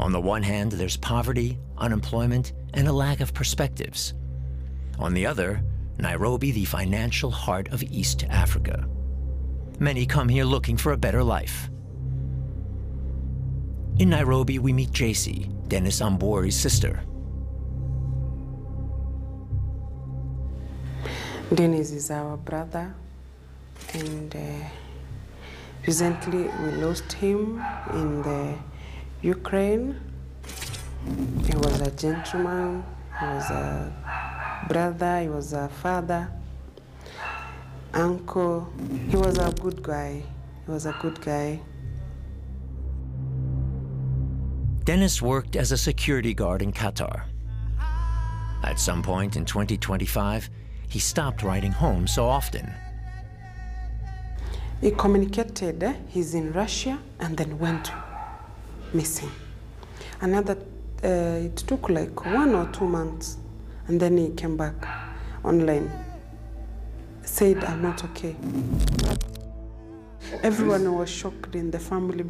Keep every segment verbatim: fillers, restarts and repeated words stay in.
On the one hand, there's poverty, unemployment, and a lack of perspectives. On the other, Nairobi, the financial heart of East Africa. Many come here looking for a better life. In Nairobi, we meet J C, Dennis Ambori's sister. Dennis is our brother, and uh, recently we lost him in the Ukraine. He was a gentleman, he was a brother, he was a father, uncle. He was a good guy. He was a good guy. Dennis worked as a security guard in Qatar. At some point in twenty twenty-five, he stopped writing home so often. He communicated, eh? He's in Russia, and then went missing. Another, uh, it took like one or two months, and then he came back online. Said, I'm not okay. Everyone was shocked in the family.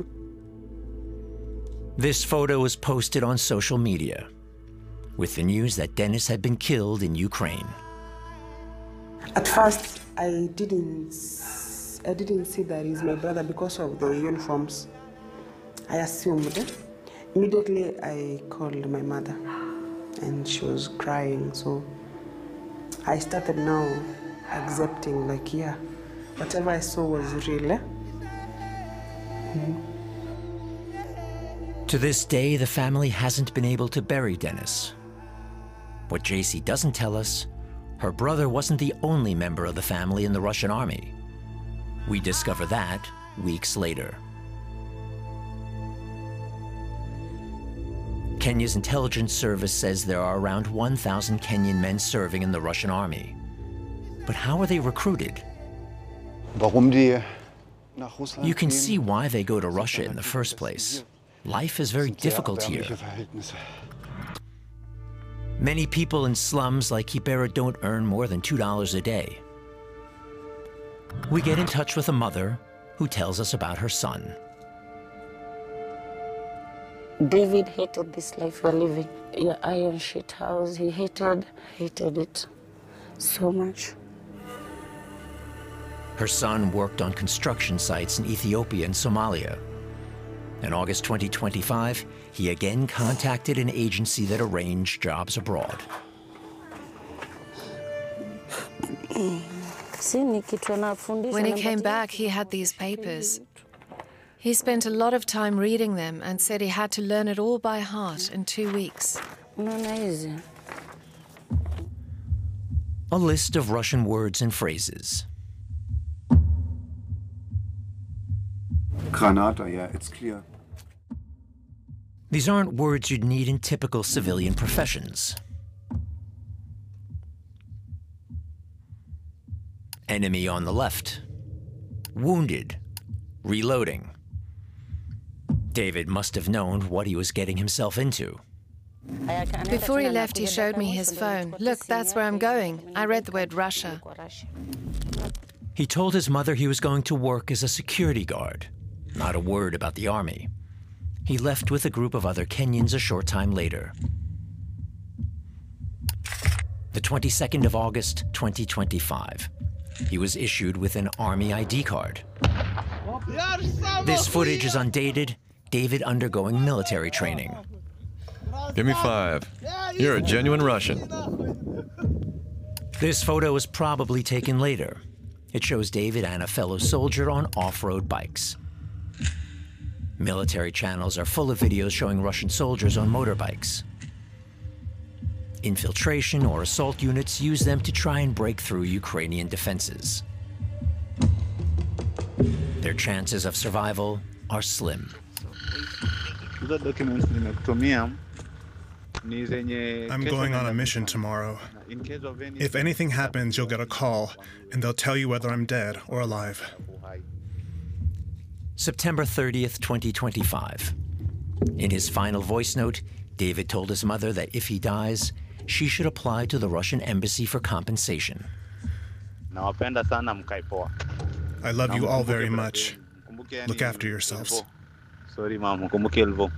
This photo was posted on social media with the news that Dennis had been killed in Ukraine. At first, I didn't, I didn't see that he's my brother because of the uniforms. I assumed. Immediately, I called my mother, and she was crying. So I started now accepting, like, yeah, whatever I saw was real. Eh? Mm-hmm. To this day, the family hasn't been able to bury Dennis. What J C doesn't tell us, her brother wasn't the only member of the family in the Russian army. We discover that weeks later. Kenya's intelligence service says there are around one thousand Kenyan men serving in the Russian army. But how are they recruited? You can see why they go to Russia in the first place. Life is very difficult here. Many people in slums like Kibera don't earn more than two dollars a day. We get in touch with a mother who tells us about her son. David hated this life we're living. Yeah, iron sheet house, he hated, hated it so much. Her son worked on construction sites in Ethiopia and Somalia. In August twenty twenty-five, he again contacted an agency that arranged jobs abroad. When he came back, he had these papers. He spent a lot of time reading them and said he had to learn it all by heart in two weeks. A list of Russian words and phrases. Granata, yeah, it's clear. These aren't words you'd need in typical civilian professions. Enemy on the left. Wounded. Reloading. David must have known what he was getting himself into. Before he left, he showed me his phone. Look, that's where I'm going. I read the word Russia. He told his mother he was going to work as a security guard. Not a word about the army. He left with a group of other Kenyans a short time later. The twenty-second of August, twenty twenty-five. He was issued with an army I D card. This footage is undated, David undergoing military training. Give me five. You're a genuine Russian. This photo was probably taken later. It shows David and a fellow soldier on off-road bikes. Military channels are full of videos showing Russian soldiers on motorbikes. Infiltration or assault units use them to try and break through Ukrainian defenses. Their chances of survival are slim. I'm going on a mission tomorrow. If anything happens, you'll get a call, and they'll tell you whether I'm dead or alive. September thirtieth, twenty twenty-five. In his final voice note, David told his mother that if he dies, she should apply to the Russian embassy for compensation. I love you all very much. Look after yourselves.